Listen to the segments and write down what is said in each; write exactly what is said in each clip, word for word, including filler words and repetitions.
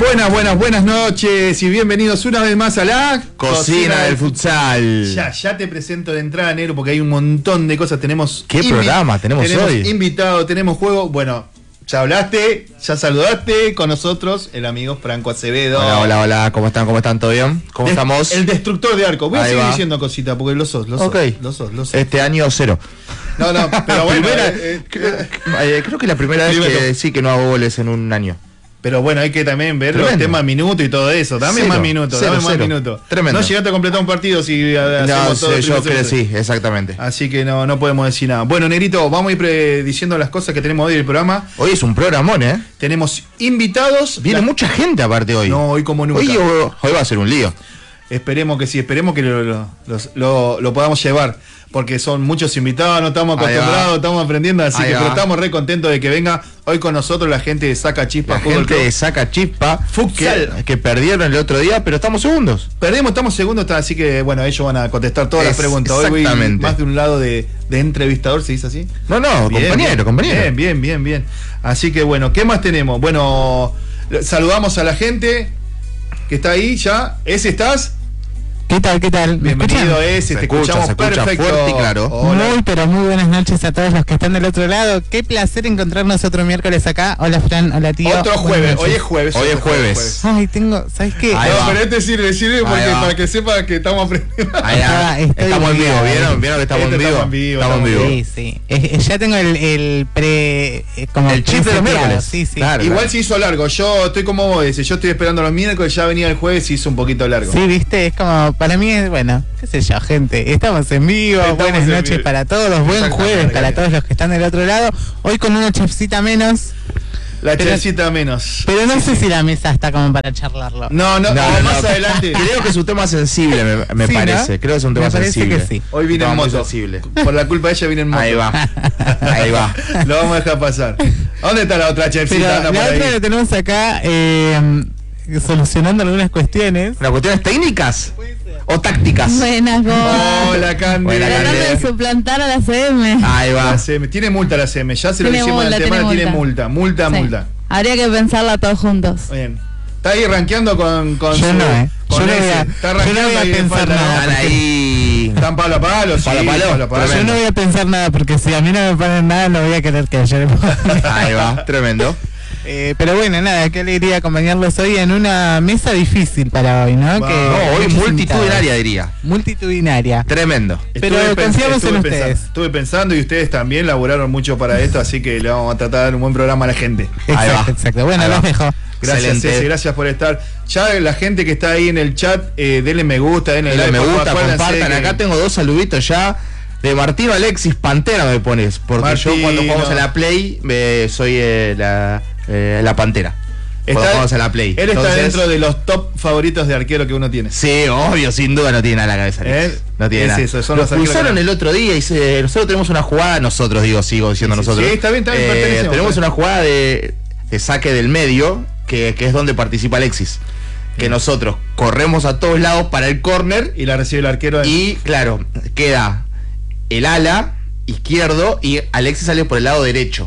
Buenas, buenas, buenas noches y bienvenidos una vez más a la Cocina, Cocina del Futsal. Ya, ya te presento de entrada, negro, porque hay un montón de cosas. Tenemos ¿Qué programa tenemos, tenemos hoy? Invitado, tenemos juego. Bueno, ya hablaste, ya saludaste con nosotros el amigo Franco Acevedo. Hola, hola, hola, ¿cómo están? ¿Cómo están? ¿Todo bien? ¿Cómo de estamos? El destructor de arco. Voy a Ahí seguir va. diciendo cosita porque lo sos, lo sos. Ok. Lo sos, lo sos. Este año cero. No, no, pero bueno. Primera, eh, eh, eh, creo que la primera vez Primero. que sí que no hago goles en un año. Pero bueno, hay que también ver Tremendo. los temas minutos y todo eso. Dame Cero, más minutos, cero, dame más cero. minutos. Tremendo. No llegaste a completar un partido si hacemos No, todo el sé, yo primer creo que semestre. sí, exactamente. Así que no, no podemos decir nada. Bueno, Negrito, vamos a ir pre- diciendo las cosas que tenemos hoy en el programa. Hoy es un programón, ¿eh? Tenemos invitados. Viene La- mucha gente aparte hoy. No, hoy como nunca. Hoy, hoy va a ser un lío. Esperemos que sí, esperemos que lo, lo, los- lo- lo podamos llevar. Porque son muchos invitados, no estamos Ahí va. acostumbrados, estamos aprendiendo. Así Ahí que va. pero estamos re contentos de que venga hoy con nosotros la gente de Saca Chispa La Fútbol gente Club. de Saca Chispa Futsal. que, que perdieron el otro día, pero estamos segundos. Perdemos, estamos segundos, así que bueno, ellos van a contestar todas las Es- preguntas. Hoy voy exactamente. más de un lado de, de entrevistador, ¿se dice así? No, no, Bien, compañero, bien, compañero. Bien, bien, bien, bien. Así que bueno, ¿qué más tenemos? Bueno, saludamos a la gente que está ahí ya. ¿Ese estás? ¿Qué tal? ¿Qué tal? ¿Me Bienvenido, escuchan? ese, Se te escucha, escuchamos se escucha perfecto. fuerte y claro. Hola. Muy, pero muy buenas noches a todos los que están del otro lado. Qué placer encontrarnos otro miércoles acá. Hola, Fran. Hola, tío. Otro Buenas jueves, noches. hoy es jueves. Hoy es otro jueves. Ay, tengo... ¿Sabes qué? Ahí No, va. pero este sirve, sirve porque Ahí va. para que sepa que estamos aprendiendo. Ahí va. Ah, estoy Estamos en vivo, olvidado. ¿vieron? ¿Vieron que estamos Este en vivo? estamos en vivo, Estamos en vivo. Sí, sí. Eh, ya tengo el, el pre... eh, Como El chip de los preseteado. miércoles. Sí, sí. Claro. Igual se hizo largo. Yo estoy como vos, dice, yo estoy esperando los miércoles, ya venía el jueves y hizo un poquito largo. Sí, viste, es como, para mí es, bueno, qué sé yo, gente, estamos en vivo, Estamos buenas en noches vivo. para todos, buen Exactamente, jueves para Gabriel. todos los que están del otro lado, hoy con una chefcita menos, La Pero- chelsita menos. pero no sé si la mesa está como para charlarlo. No, no, No, o no, más no. adelante. Creo que es un tema sensible, me, me Sí, ¿no? parece. Creo que es un tema Me parece sensible. que sí. Hoy viene en Un tema muy moto. sensible. Por la culpa de ella viene en moto. Ahí va. Ahí va. Lo vamos a dejar pasar. ¿Dónde está la otra Pero chefcita? la Anda por otra ahí. la tenemos acá eh, solucionando algunas cuestiones. ¿Las cuestiones técnicas o tácticas? Buenas, ¿cómo? Hola, Candy. Hola, Candy. Tratando de suplantar a la C M. Ahí va. La C M. Tiene multa la C M. Ya se lo Tiene decimos en multa, el tema. tiene Tiene multa. Multa, Sí. multa. Habría que pensarla todos juntos. Bien. Está ahí rankeando con, con Yo su. no, eh. Con Yo no ese. voy a- Está yo no rankeando voy a ahí le pensar falta, nada. ¿no? Están ahí. Están palo a palo, sí. Palo a palo. palo a palo. Yo no voy a pensar nada porque si a mí no me ponen nada no voy a querer que ayer. Ahí va. Tremendo. Eh, pero bueno, nada, qué alegría acompañarlos hoy en una mesa difícil para hoy, ¿no? Va. Que No, hoy muchos multitudinaria invitados. diría. Multitudinaria. Tremendo. Pero Estuve pens- confiamos en estuve ustedes. Pensando, estuve pensando y ustedes también laburaron mucho para esto, así que le vamos a tratar de dar un buen programa a la gente. Ahí va. Exacto, exacto. Bueno, Ahí los va. dejo. Gracias, Excelente. Ceci, gracias por estar. Ya la gente que está ahí en el chat, eh, denle me gusta, denle Denle like, me por favor, gusta, acuérdense compartan. que- Acá tengo dos saluditos ya. De Martino Alexis Pantera me pones. Porque yo cuando Martino. jugamos a la Play me, soy eh, la, eh, la Pantera. Cuando Está- jugamos a la Play. Él está Entonces, dentro de los top favoritos de arquero que uno tiene. Sí, obvio, sin duda no tiene nada en la cabeza. Alexis. ¿Eh? No tiene Es nada. eso, son Nos los arqueros cruzaron que- el otro día y se- nosotros tenemos una jugada, nosotros digo, sigo diciendo Sí, sí, nosotros. sí, está bien, está bien, Eh, pertenecemos, tenemos está una bien. jugada de, de saque del medio, que, que es donde participa Alexis. Que nosotros corremos a todos lados para el córner Y la recibe el arquero. y, claro, queda el ala izquierdo y Alexis sale por el lado derecho.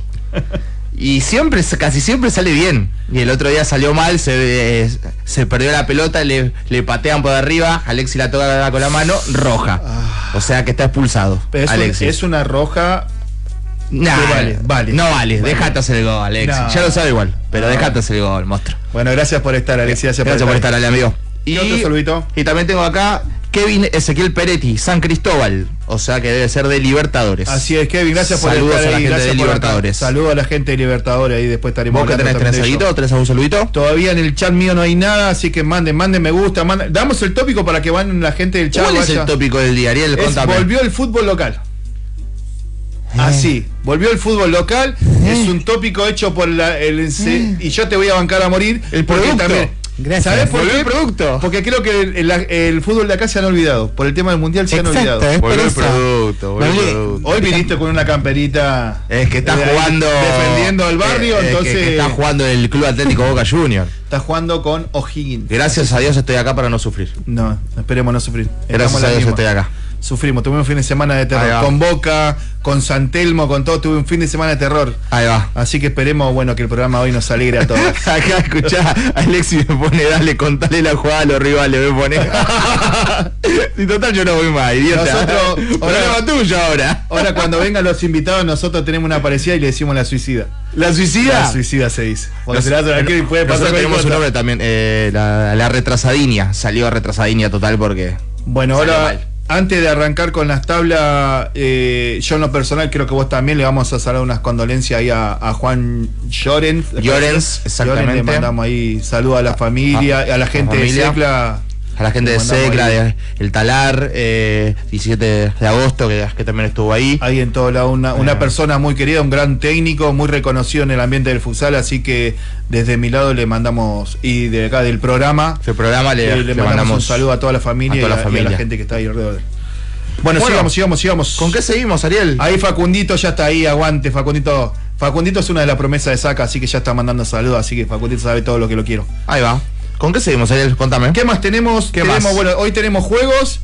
Y siempre, casi siempre sale bien. Y el otro día salió mal, se, eh, se perdió la pelota, le, le patean por arriba, Alexis la toca con la mano, roja. O sea que está expulsado. Pero es, un- Alexis. es una roja. Nah, que vale, vale. No vale, Vale. dejate hacer el gol, Alexis. No. Ya lo sabe igual, pero No. dejate hacer el gol, monstruo. Bueno, gracias por estar, Alexis. Gracias, Gracias por estar, Ale, amigo. ¿Y otro saludito? Y también tengo acá Kevin Ezequiel Peretti, San Cristóbal. O sea que debe ser de Libertadores. Así es, Kevin, gracias por Saludos estar a la ahí. gente gracias de por Libertadores. Saludos a la gente de Libertadores, ahí después estaremos ¿Vos que hablando tenés? también ¿Tenés de saludito? ello. ¿Tenés algún saludito? Todavía en el chat mío no hay nada, así que manden, manden me gusta, manden. Damos el tópico para que van la gente del chat. ¿Cuál es vaya. el tópico del día, Ariel? Es, Contame. volvió el fútbol local. Eh. Así, volvió el fútbol local. Es un tópico hecho por la, el C- y yo te voy a bancar a morir. El porque producto. Gracias. ¿Sabés por Volvió qué? el producto. Porque creo que el, el- el fútbol de acá se han olvidado. Por el tema del mundial se han Exacto, olvidado. es por Volvió el eso. producto, volvió el Volví- producto. Hoy viniste con una camperita. Es que está de ahí, jugando. defendiendo al barrio, eh, eh, entonces. que, que está jugando el Club Atlético Boca Junior. Está jugando con O'Higgins. Gracias a Dios estoy acá para no sufrir. No, esperemos no sufrir. Estamos Gracias en la a Dios misma. estoy acá. Sufrimos, tuvimos un fin de semana de terror. Con Boca, con San Telmo, con todo, tuve un fin de semana de terror. Ahí va. Así que esperemos, bueno, que el programa hoy nos alegre a todos. Acá escuchá, Alexis me pone, dale, contale la jugada a los rivales, me pone. Y total yo no voy más, idiota. Nosotros, problema tuyo ahora. Ahora cuando vengan los invitados, nosotros tenemos una parecida y le decimos la suicida. ¿La suicida? La suicida se dice. Porque Nos, se la hace aquí y puede pasar. Nosotros tenemos cosa. un nombre también, eh, la, la retrasadinia. Salió retrasadinia total porque. Bueno, salió ahora. mal. Antes de arrancar con las tablas, eh, yo en lo personal creo que vos también le vamos a hacer unas condolencias ahí a, a Juan Llorens. Llorens, exactamente. Llorens, le mandamos ahí saludos a la familia, a, a la gente de Secla. A la gente de Secla, de, el Talar, eh, diecisiete de agosto, que, que también estuvo ahí. Ahí en todo lado, una, una eh. persona muy querida, un gran técnico, muy reconocido en el ambiente del futsal, así que desde mi lado le mandamos, y de acá del programa, el programa le, eh, le, le mandamos, mandamos un saludo a toda la familia, a toda la y, a, familia. y a la gente que está ahí alrededor. Bueno, bueno, sigamos, sigamos, sigamos. ¿Con qué seguimos, Ariel? Ahí Facundito ya está ahí, aguante, Facundito. Facundito es una de las promesas de Saca, así que ya está mandando saludos, así que Facundito sabe todo lo que lo quiero. Ahí va. ¿Con qué seguimos, Ariel? Contame. ¿Qué más tenemos? ¿Qué tenemos más? Bueno, hoy tenemos juegos.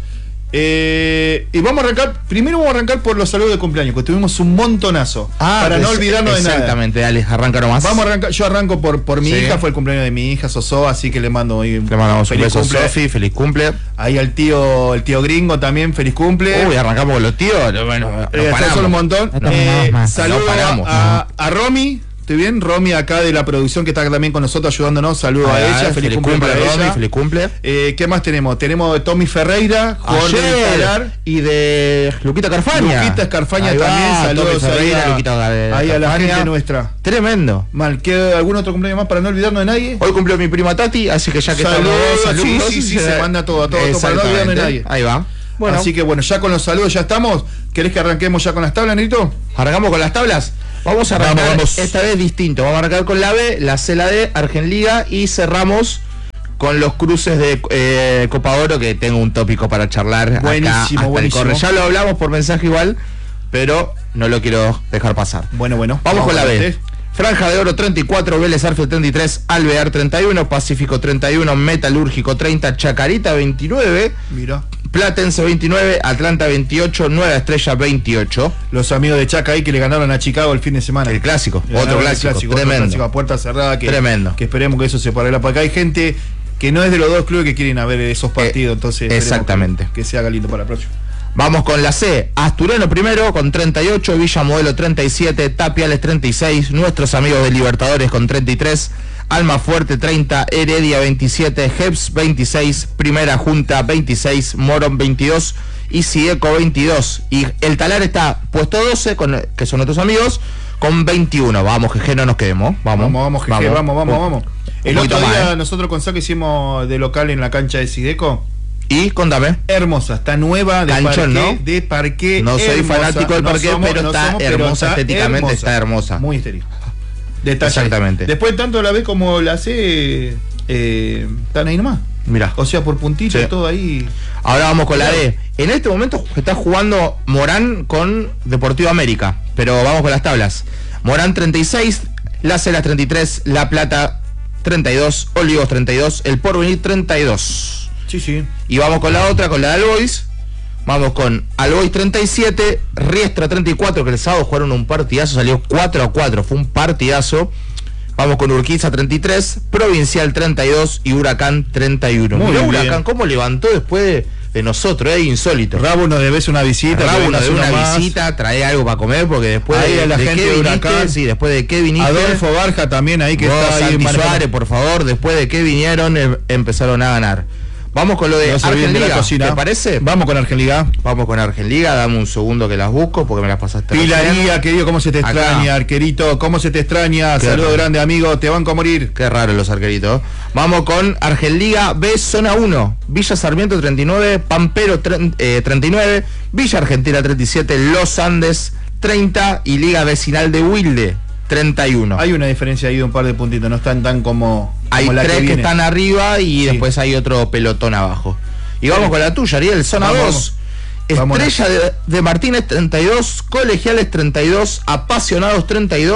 Eh, y vamos a arrancar. Primero vamos a arrancar por los saludos de cumpleaños, que tuvimos un montonazo. Ah, para pues, no olvidarnos de nada. Exactamente, dale, arranca nomás. Vamos a arrancar. Yo arranco por, por mi sí. hija, fue el cumpleaños de mi hija, Soso, así que le mando hoy un Le mandamos feliz un beso cumple. a Sofi, feliz cumple. Ahí al tío, el tío gringo también, feliz cumple. Uy, arrancamos con los tíos. Bueno, eh, son un montón. No Eh, más. saludos No paramos, a, a Romy. ¿Estoy bien? Romy acá de la producción que está también con nosotros ayudándonos. Saludos a ella, feliz, feliz cumple, cumple, para Romy, ella. feliz cumple. Eh, ¿Qué más tenemos? Tenemos de Tommy Ferreira, jugador del Talar. Y de Luquita Carfaña. Luquita Carfaña ahí también, va, saludos Tommy Ferreira, ahí, a, Luquita, ahí a la Carfaña. gente nuestra. Tremendo. Mal, ¿qué, ¿algún otro cumpleaños más para no olvidarnos de nadie? Hoy cumplió mi prima Tati, así que ya que Saludos, estamos, sí, saludos, sí, sí, se manda todo, todo, todo para no olvidarnos de nadie. Ahí va. Bueno. Así que bueno, ya con los saludos ya estamos. ¿Querés que arranquemos ya con las tablas, Nito? Arrancamos con las tablas. Vamos a arrancar vamos, vamos. esta vez distinto. Vamos a arrancar con la B, la C, la D, Argenliga y cerramos con los cruces de eh, Copa Oro, que tengo un tópico para charlar. Buenísimo, acá hasta buenísimo. El corre. Ya lo hablamos por mensaje igual, pero no lo quiero dejar pasar. Bueno, bueno. Vamos, vamos con la B. Este. Franja de Oro treinta y cuatro, Vélez Arfield treinta y tres, Alvear treinta y uno, Pacífico treinta y uno, Metalúrgico treinta, Chacarita veintinueve, Mira. Platense veintinueve, Atlanta veintiocho, Nueva Estrella veintiocho. Los amigos de Chaca ahí que le ganaron a Chicago el fin de semana. El clásico, le otro clásico, clásico, tremendo. Otro clásico a puerta cerrada que, tremendo. Que esperemos que eso se parará. Porque acá hay gente que no es de los dos clubes que quieren a ver esos partidos, eh, entonces exactamente. Que, que se haga lindo para la próxima. Vamos con la C, Asturiano primero con treinta y ocho, Villa Modelo treinta y siete, Tapiales treinta y seis, nuestros amigos de Libertadores con treinta y tres, Almafuerte treinta, Heredia veintisiete, Jeps veintiséis, Primera Junta veintiséis, Morón veintidós y Cieco veintidós. Y el Talar está puesto doce, con, que son nuestros amigos, con veintiuno. Vamos, G G, no nos quedemos. Vamos, vamos, vamos, G G, vamos, vamos, vamos. vamos. El otro día más, ¿eh? Nosotros con Saco hicimos de local en la cancha de Sideco. Y contame. Hermosa, está nueva, de Canchón, parqué, ¿no? de parqué. No soy hermosa. fanático del no parqué, somos, pero no está somos, hermosa, pero está estéticamente hermosa. está hermosa. Muy estética. Detalle. Exactamente. Después tanto la B como la C eh, están ahí nomás. Mirá. O sea, por puntitos, sí. Todo ahí. Ahora vamos con la D. En este momento está jugando Morán con Deportivo América, pero vamos con las tablas. Morán treinta y seis, La Celas treinta y tres, La Plata treinta y dos, Olivos treinta y dos, El Porvenir treinta y dos. Sí, sí. Y vamos con la otra, con la de Albois. Vamos con Albois treinta y siete, Riestra treinta y cuatro, que el sábado jugaron un partidazo, salió cuatro a cuatro, fue un partidazo. Vamos con Urquiza treinta y tres, Provincial treinta y dos y Huracán treinta y uno. Muy Mirá bien. Huracán cómo levantó después de, de nosotros, es insólito. Rabo nos debes una visita. Rabo nos debe una más. visita, trae algo para comer, porque después ahí de, a la de gente qué de viniste, Huracán. sí, después de qué viniste. Adolfo Barja también ahí que vos, está ahí. Santi manejando. Suárez, por favor, después de que vinieron, em, empezaron a ganar. Vamos con lo de No se olviden de la Argenliga, cocina. ¿te parece? Vamos con Argenliga. Vamos con Argenliga, dame un segundo que las busco porque me las pasaste. Pilaría, recién. querido, cómo se te Acá. extraña, arquerito, cómo se te extraña. Qué Saludos raro. grande, amigo, te banco a morir. Qué raro los arqueritos. Vamos con Argenliga B, zona uno. Villa Sarmiento treinta y nueve, Pampero tre- eh, treinta y nueve, Villa Argentina treinta y siete, Los Andes treinta y Liga Vecinal de Wilde treinta y uno. Hay una diferencia ahí de un par de puntitos, no están tan como, Hay como la tres que, que, viene. están arriba y Sí. después hay otro pelotón abajo. Y vamos Sí. con la tuya, Ariel, zona Vamos, dos. vamos. Estrella de, de Martínez treinta y dos, Colegiales treinta y dos, Apasionados treinta y dos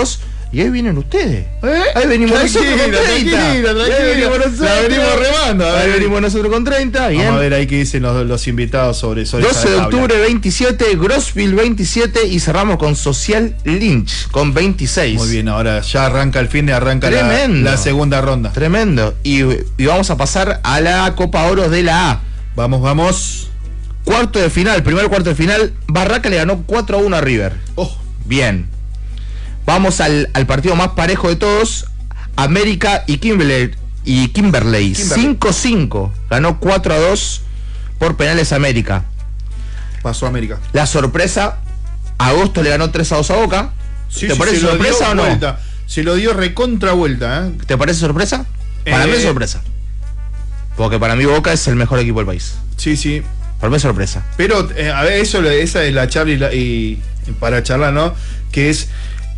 Y ahí vienen ustedes. ¿Eh? Ahí venimos nosotros con Tranquilo, treinta. tranquilo, Y ahí tranquilo. venimos nosotros. La venimos remando, a ver. Ahí venimos nosotros con treinta. Bien. Vamos a ver ahí qué dicen los, los invitados sobre, sobre doce esa de tabla. octubre veintisiete, Grossville veintisiete y cerramos con Social Lynch con veintiséis. Muy bien, ahora ya arranca el fin de arranca la, Tremendo. la segunda ronda. Tremendo. Y, y vamos a pasar a la Copa Oro de la A. Vamos, vamos. Cuarto de final, primer cuarto de final, Barraca le ganó cuatro a uno a River. Oh, Bien. Vamos al, al partido más parejo de todos, América y Kimberley. Y Kimberley, Kimberley. cinco cinco. Ganó cuatro a dos por penales América. pasó América. La sorpresa, Agosto le ganó tres a dos a Boca. Sí, ¿Te sí, parece se lo sorpresa dio o no? vuelta. Se lo dio recontra vuelta, ¿eh? ¿Te parece sorpresa? Para Eh, mí es sorpresa. Porque para mí Boca es el mejor equipo del país. Sí, sí. Para mí es sorpresa. Pero, eh, a ver, eso, esa es la charla y, la- y- y para charlar, ¿no? Que es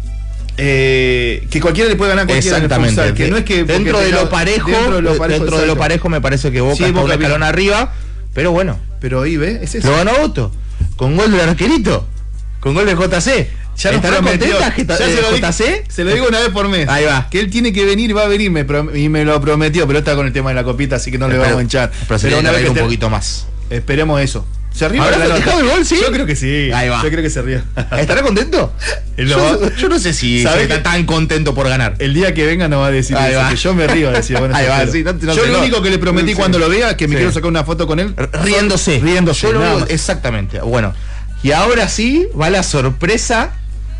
eh, que cualquiera le puede ganar a cualquiera en el Exactamente. futsal, que no es que porque dentro de tenga- lo parejo, dentro de lo parejo, dentro de lo exacto. parejo me parece que Boca Sí, está Boca un escalón bien. arriba, pero bueno, Pero ahí, ¿ves? Es eso. lo ganó Otto con gol del arquerito, con gol de J C. Ya nos ¿Estará prometió. contenta Geta- Ya se eh, lo J C? digo- se lo digo una vez por mes. Ahí va. Que él tiene que venir, va a venir, me prom- y me lo prometió, pero está con el tema de la copita, así que no le Pero- vamos a hinchar. Pero se Pero tiene una que vez reír que un te- poquito más. Esperemos eso. ¿Se arriba ¿Habrá la nota? festejado el gol, sí? Yo creo que sí. Ahí va. Yo creo que se ríe. ¿Estará contento? Él Yo, lo va- yo no sé si ¿Sabe está que- tan contento por ganar. El día que venga nos va a decir Ahí eso, va. que yo me río de decir, bueno, Ahí eso va, espero. sí, no te- no yo te- lo no. único que le prometí Sí. cuando lo vea, que me Sí. quiero sacar una foto con él. Riéndose. Riéndose, Yo lo nada veo- más. exactamente. Bueno, y ahora sí va la sorpresa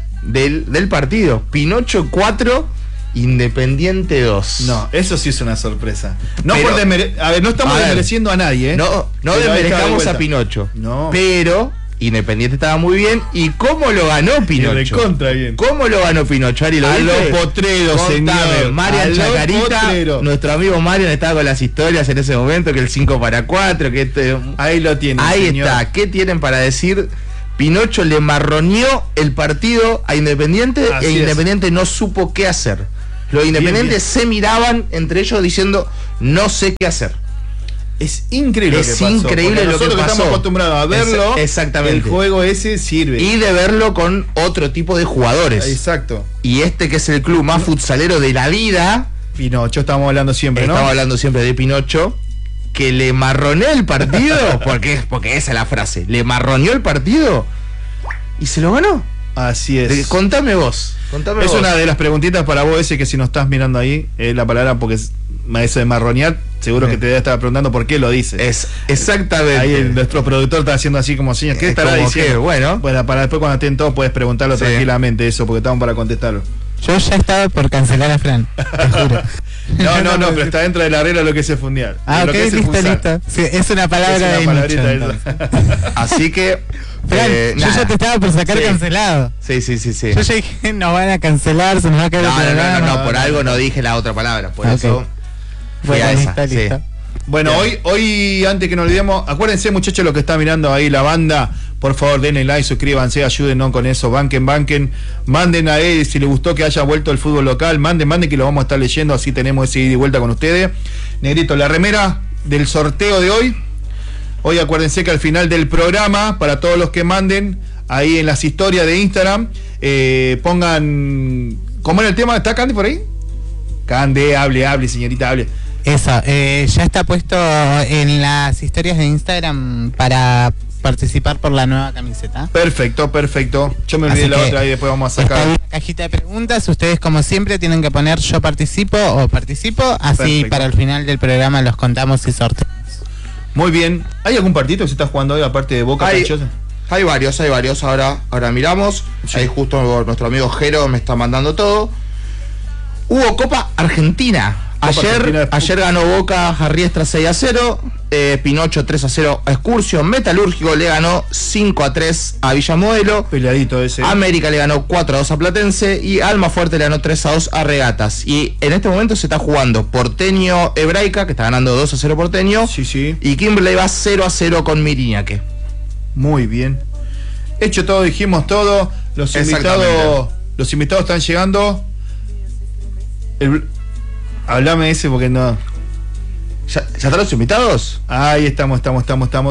del, del partido. Pinocho cuatro, Independiente dos. No, eso sí es una sorpresa. No Pero- por desmere- a ver, no estamos A ver. desmereciendo a nadie, ¿eh? No, no Pero ahí está de desmerezcamos vuelta. a Pinocho. No. Pero Independiente estaba muy bien. ¿Y cómo lo ganó Y Pinocho? recontra bien. ¿Cómo lo ganó Pinocho? Ari, ¿lo A viste? lo potrero, Contame, señor. Marian A lo Chacarita, potrero. nuestro amigo Marian estaba con las historias en ese momento, que el cinco para cuatro, que este, Ahí lo tiene. ahí señor. está. ¿Qué tienen para decir? Pinocho le marroneó el partido a Independiente Así e es. Independiente no supo qué hacer. Los independientes bien. se miraban entre ellos diciendo, no sé qué hacer. Es increíble Es lo que pasó. increíble porque lo que nosotros que pasó. estamos acostumbrados a verlo. Es- exactamente. El juego ese sirve. Y de verlo con otro tipo de jugadores. Exacto. Y este que es el club más futsalero de la vida, Pinocho, estamos hablando siempre, ¿no? estaba hablando siempre de Pinocho, que le marroneó el partido, porque, porque esa es la frase, le marroneó el partido y se lo ganó. Así es. De- contame vos, contame Es vos. una de las preguntitas para vos, ese que si nos estás mirando ahí, es la palabra porque es eso de marronear, seguro Sí. que te debe estar preguntando por qué lo dice. Es exactamente. Ahí el- nuestro productor está haciendo así como señas. ¿Qué Es estará como diciendo? que, bueno. Bueno, para después cuando estén todos puedes preguntarlo Sí. tranquilamente eso, porque estamos para contestarlo. Yo ya estaba por cancelar a Fran, te juro. No, no, no, pero está dentro de la regla lo que es el fundial. Ah, lo ok, que es el listo, futsal. listo. Sí, es una palabra Es una de palabrita nicho, esa. entonces. Así que. Fran, eh, yo nada. ya te estaba por sacar Sí. cancelado. Sí, sí, sí, sí. Yo ya dije, nos van a cancelar, se nos va a caer No, el no, no, programa. no, no, por algo no dije la otra palabra, por Ok. eso. fui Bueno, a esa, listo, sí. listo. Bueno, hoy, hoy, antes que nos olvidemos, acuérdense, muchachos, los que están mirando ahí la banda, por favor, denle like, suscríbanse, ayúdennos con eso, banquen, banquen, manden a él si les gustó que haya vuelto el fútbol local, manden, manden que lo vamos a estar leyendo, así tenemos ese ida y vuelta con ustedes. Negrito, la remera del sorteo de hoy. Hoy acuérdense que al final del programa, para todos los que manden, ahí en las historias de Instagram, eh, pongan, ¿cómo era el tema? ¿Está Candy por ahí? Candy, hable, hable, señorita, hable. Eso, eh, ya está puesto en las historias de Instagram para participar por la nueva camiseta. Perfecto, perfecto. Yo me olvidé Así la que otra y después vamos a Está sacar. ahí la cajita de preguntas, ustedes como siempre tienen que poner yo participo o participo, así Perfecto. para el final del programa los contamos y sorteamos. Muy bien. ¿Hay algún partido que se está jugando hoy aparte de Boca? Hay, Canchosa? hay varios, hay varios. Ahora, ahora miramos. Sí. Ahí justo nuestro amigo Jero me está mandando todo. Hubo Copa Argentina. Copa Ayer, Argentina de- ayer ganó Boca Jarriestra seis a cero. Eh, Pinocho tres a cero a Excursio. Metalúrgico le ganó cinco a tres a Villamodelo. Peleadito ese. América le ganó cuatro a dos a Platense y Almafuerte le ganó tres a dos a Regatas. Y en este momento se está jugando Porteño Hebraica, que está ganando dos a cero Porteño. Sí, sí. Y Kimberley va cero a cero con Miriñaque. Muy bien. Hecho todo, dijimos todo. Los Exactamente. invitados. Los invitados están llegando. El- Hablame ese porque no. ¿Ya, ya están los invitados? Ahí estamos, estamos, estamos, estamos.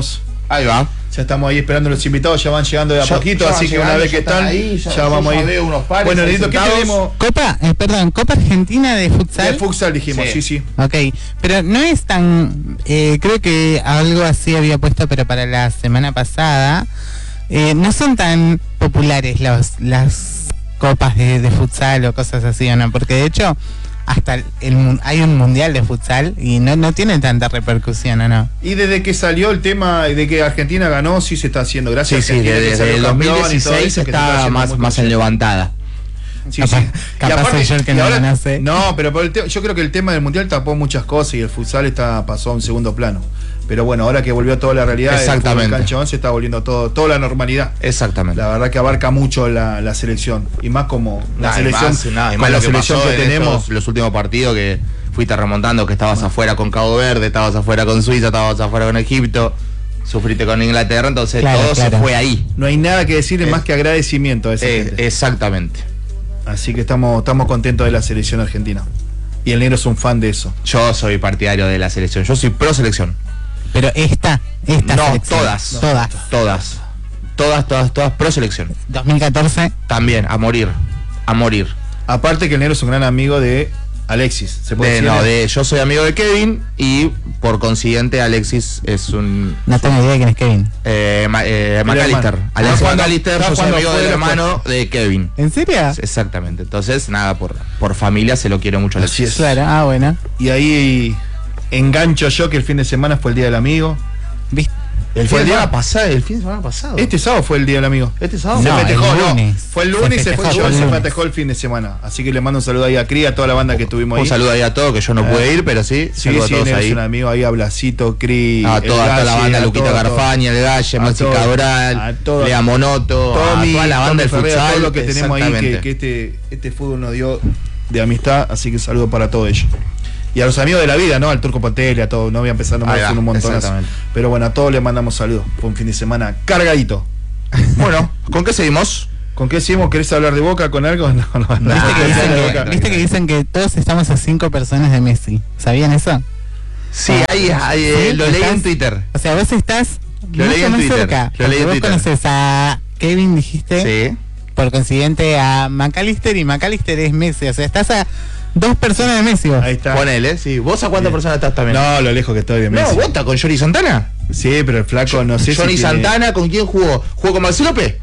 Ahí va. Ya estamos ahí esperando los invitados, ya van llegando de a Ya- poquito, ya van así que llegando, una vez ya que están están, ahí, ya- ya, yo vamos ya a ir. veo unos pares Bueno, ahí Nedito, ¿qué sentados. tenemos? Copa, eh, perdón, Copa Argentina de futsal. De futsal dijimos, sí, Sí. sí. Ok, pero no es tan, eh, creo que algo así había puesto, pero para la semana pasada, eh, no son tan populares los, las copas de, de futsal o cosas así, ¿o no? Porque de hecho, hasta el, el mun- hay un mundial de futsal y no, no tiene tanta repercusión, ¿o no? Y desde que salió el tema de que Argentina ganó, sí se está haciendo. Sí, Gracias sí, a Argentina que desde salió el campeón y todo dos mil dieciséis eso, que se está está haciendo más, muy más en conocido. levantada. Sí, Capaz- sí. capaz soy yo el que y no ahora- conoce. No, pero por el te- yo creo que el tema del mundial tapó muchas cosas y el futsal está pasó a un segundo plano. Pero bueno, ahora que volvió toda la realidad, el fútbol Exactamente. cancha once está volviendo todo, toda la normalidad. Exactamente. La verdad que abarca mucho la, la selección. Y más como la Nah, y selección, más, nah, y con más la lo que selección pasó que en tenemos. estos- los últimos partidos que fuiste remontando, que estabas afuera con Cabo Verde, estabas afuera con Suiza, estabas afuera con Egipto, sufriste con Inglaterra, entonces Claro, todo claro. se fue ahí. No hay nada que decirle Eh, más que agradecimiento a esa Eh, gente. exactamente. Así que estamos, estamos contentos de la selección argentina. Y el negro es un fan de eso. Yo soy partidario de la selección, yo soy pro selección. Pero esta, esta No, selección. todas. No. Todas. Todas. Todas, todas, todas pro selección. dos mil catorce. También, a morir. A morir. Aparte que el negro es un gran amigo de Alexis. ¿Se puede De, decir? no, de, yo soy amigo de Kevin y por consiguiente Alexis es un No tengo idea de quién es Kevin. eh, ma- eh, El McAllister. hermano. Alexis Ah, cuando- McAllister, ah, yo soy cuando amigo fue del de- hermano de Kevin. ¿En serio? Exactamente. Entonces, nada, por, por familia se lo quiere mucho a Así Alexis. es. Claro, ah, bueno. Y ahí engancho yo que el fin de semana fue el Día del Amigo. ¿Viste? El Fue fin el de día- semana pasado, el fin de semana pasado. Este sábado fue el Día del Amigo. Este sábado. Se No, festejó, el no. lunes. Fue el Se lunes y se, festejó fue, el se lunes. festejó el fin de semana. Así que le mando un saludo ahí a Cri, a toda la banda que estuvimos ahí. Un saludo ahí a todos, que yo no Eh, pude ir, pero sí, Sí, saludo sí, a todos es ahí. un amigo ahí a Blasito, Cri, A el toda, toda la Galle, banda, a Luquita todo, Garfaña, el Galle, a Maxi todo, a Cabral, todo. Lea Monoto, Tommy, a toda la banda del Tommy Ferreira, futsal. todo lo que tenemos ahí, que, exactamente. que este, este fútbol nos dio de amistad, así que saludo para todos ellos. Y a los amigos de la vida, ¿no? Al Turco Pontelli, a todos, no voy a empezar a nombrar, Ahí va, son un montón. exactamente. Pero bueno, a todos les mandamos saludos. Fue un fin de semana cargadito. Bueno, ¿con qué seguimos? ¿Con qué decimos? ¿Querés hablar de Boca con algo? No, no, no. ¿Viste, que Ah, dicen de que, Boca. viste que dicen que todos estamos a cinco personas de Messi? ¿Sabían eso? Sí, ahí, ahí, eh, ¿Sí? lo leí ¿Estás? en Twitter. O sea, vos estás Lo leí mucho en más Twitter, cerca. lo leí en Porque vos Twitter. conoces a Kevin, dijiste, Sí. por consiguiente a McAllister, y McAllister es Messi. O sea, estás a dos personas de Messi vos. Ahí está. Ponele, sí. ¿Vos a cuántas Bien. personas estás también? No, lo lejos que estoy de No, Messi. ¿vos estás con Johnny Santana? Sí, pero el flaco no sé Johnny si tiene- Santana, ¿con quién jugó? ¿Jugó con Maxi López?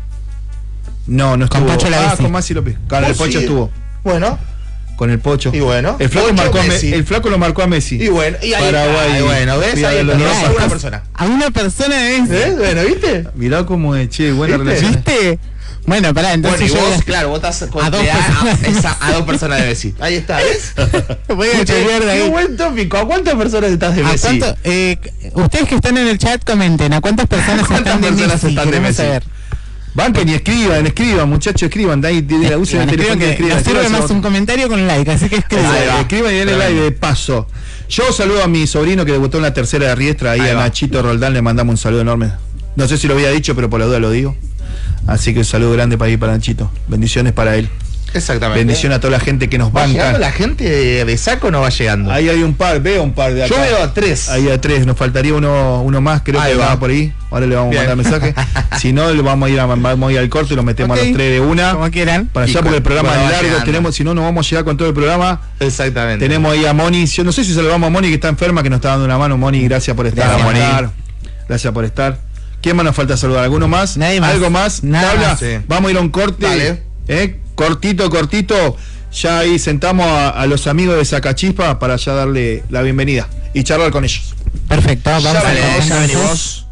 No, no Con estuvo. Pocho ah, Lavezzi. con Maxi López. Con el Vos Pocho sí. estuvo. Bueno, Con el Pocho. y bueno. El flaco, Pocho, marcó a Me- Messi. el flaco lo marcó a Messi. Y bueno, y ahí Paraguay. está, y bueno, ¿ves? Cuidado Ahí de los está, dos. a Mirá, una estás persona. a una persona de Messi. ¿Eh? Bueno, ¿viste? Mirá cómo es, che, buena ¿Viste? relación. ¿Viste? Bueno, pará, Bueno, entonces y yo vos, voy a- claro, vos estás con a dos de a, a- personas. esa- a dos personas de Messi. Ahí está, ¿ves? voy a chorear de Qué ahí. buen tópico. ¿A cuántas personas estás de ¿A Messi? cuánto, eh, ustedes que están en el chat comenten, ¿a cuántas personas ¿Cuántas están de personas Messi? están de Queremos Messi? saber. Banquen y escriban, escriban, muchachos, escriban. De ahí, de, de, usen el Escriban, teléfono y escriban, que escriban. nos sirve escriban, más un comentario con like, así que escriban. Ahí va. Escriban y denle Tremendo. like de paso. Yo saludo a mi sobrino que debutó en la tercera de Riestra, ahí, Ahí a va. Nachito Roldán, le mandamos un saludo enorme. No sé si lo había dicho, pero por la duda lo digo. Así que un saludo grande para ahí para Nachito. Bendiciones para él. Exactamente. Bendiciones a toda la gente que nos ¿Va llegando banca. la gente de, de saco o no va llegando? Ahí hay un par, veo un par de acá. Yo veo a tres. Ahí a tres, nos faltaría uno, uno más, creo Ahí que va. va por ahí. Ahora le vamos Bien. a mandar mensaje. Si no, le vamos a ir a, vamos a ir al corte y lo metemos Ok. a los tres de una. Como quieran. Para Y allá, cu- porque el programa cuando es va largo. llegando. Tenemos, si no, nos vamos a llegar con todo el programa. Exactamente. Tenemos ahí a Moni. Yo no sé si se lo vamos a Moni, que está enferma, que nos está dando una mano. Moni, gracias por estar. Gracias, Moni. Moni. Gracias por estar. ¿Quién más nos falta saludar? ¿Alguno más? Nadie más. ¿Algo más? Nada ¿Tabla? más. Sí. Vamos a ir a un corte. Dale. ¿Eh? Cortito, cortito. Ya ahí sentamos a, a los amigos de Sacachispa para ya darle la bienvenida y charlar con ellos. Perfecto, vamos Ya a venimos, ya entonces. venimos.